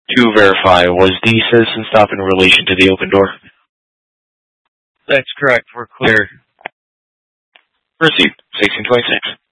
To verify, was the citizen stop in relation to the open door? That's correct. We're clear. Proceed. 1626.